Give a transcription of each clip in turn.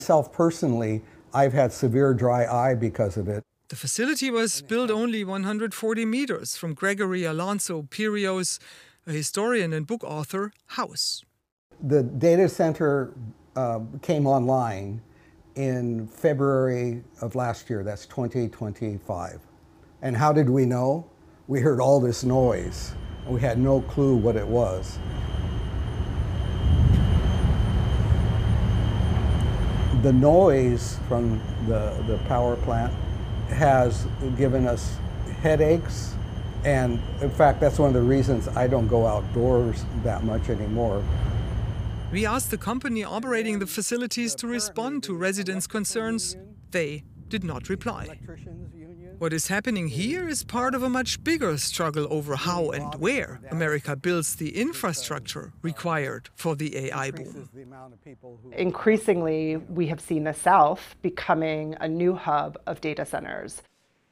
Personally, I've had severe dry eye because of it. The facility was built only 140 meters from Gregory Alonso Pirios, a historian and book author, house. The data center came online in February of last year, that's 2025. And how did we know? We heard all this noise. We had no clue what it was. The noise from the power plant has given us headaches, and in fact, that's one of the reasons I don't go outdoors that much anymore. We asked the company operating the facilities to respond to residents' concerns. They did not reply. What is happening here is part of a much bigger struggle over how and where America builds the infrastructure required for the AI boom. Increasingly, we have seen the South becoming a new hub of data centers.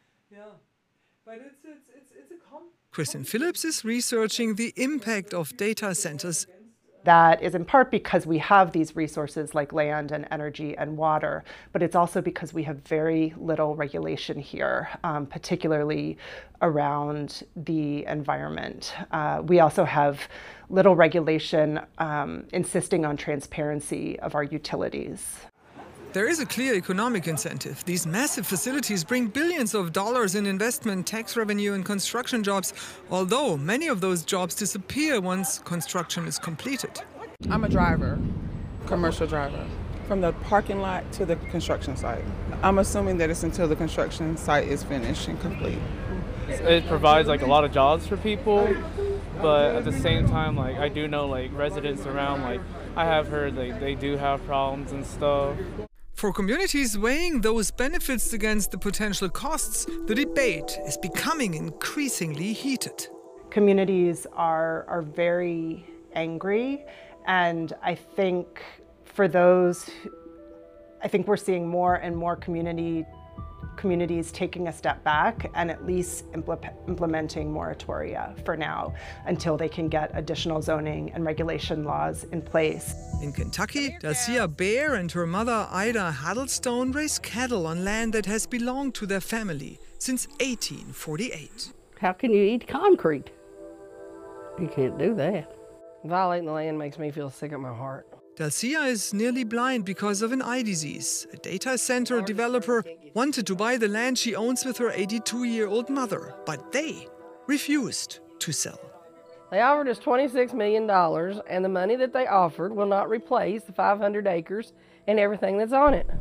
Kristen Phillips is researching the impact of data centers. That is in part because we have these resources like land and energy and water, but it's also because we have very little regulation here, particularly around the environment. We also have little regulation insisting on transparency of our utilities. There is a clear economic incentive. These massive facilities bring billions of dollars in investment, tax revenue, and construction jobs, although many of those jobs disappear once construction is completed. I'm a driver, commercial driver, from the parking lot to the construction site. I'm assuming that it's until the construction site is finished and complete. It provides like a lot of jobs for people, but at the same time, like I do know like residents around, like I have heard they do have problems and stuff. For communities weighing those benefits against the potential costs, the debate is becoming increasingly heated. Communities are very angry, and I think for those, I think we're seeing more and more communities taking a step back and at least implementing moratoria for now until they can get additional zoning and regulation laws in place. In Kentucky, Dalcia Baer and her mother Ida Huddlestone raise cattle on land that has belonged to their family since 1848. How can you eat concrete? You can't do that. Violating the land makes me feel sick at my heart. Dalcia is nearly blind because of an eye disease. A data center developer wanted to buy the land she owns with her 82-year-old mother, but they refused to sell. They offered us $26 million, and the money that they offered will not replace the 500 acres and everything that's on it.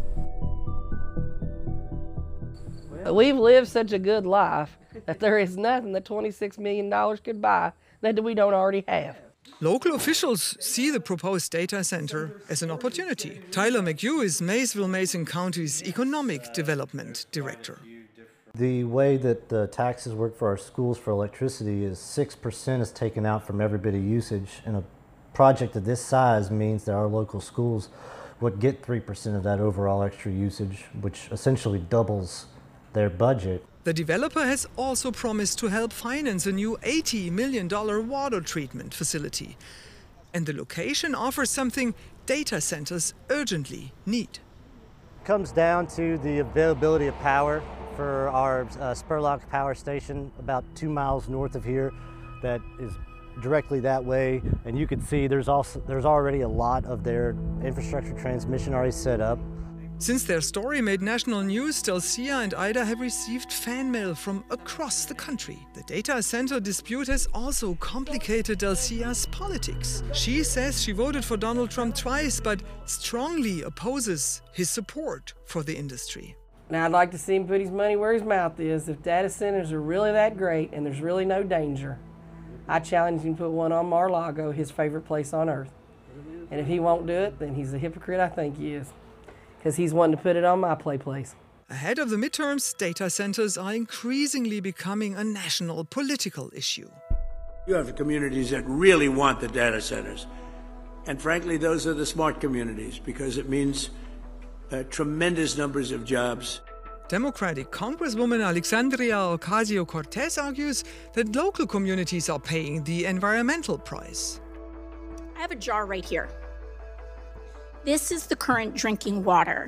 We've lived such a good life that there is nothing that $26 million could buy that we don't already have. Local officials see the proposed data center as an opportunity. Tyler McHugh is Maysville-Mason County's Economic Development Director. The way that the taxes work for our schools for electricity is 6% is taken out from every bit of usage, and a project of this size means that our local schools would get 3% of that overall extra usage, which essentially doubles their budget. The developer has also promised to help finance a new $80 million water treatment facility. And the location offers something data centers urgently need. It comes down to the availability of power for our Spurlock power station about 2 miles north of here that is directly that way. And you can see there's already a lot of their infrastructure transmission already set up. Since their story made national news, Dalcia and Ida have received fan mail from across the country. The data center dispute has also complicated Dalcia's politics. She says she voted for Donald Trump twice, but strongly opposes his support for the industry. Now, I'd like to see him put his money where his mouth is. If data centers are really that great and there's really no danger, I challenge him to put one on Mar-a-Lago, his favorite place on earth. And if he won't do it, then he's a hypocrite, I think he is, because he's wanting to put it on my place. Ahead of the midterms, data centers are increasingly becoming a national political issue. You have communities that really want the data centers. And frankly, those are the smart communities because it means tremendous numbers of jobs. Democratic Congresswoman Alexandria Ocasio-Cortez argues that local communities are paying the environmental price. I have a jar right here. This is the current drinking water.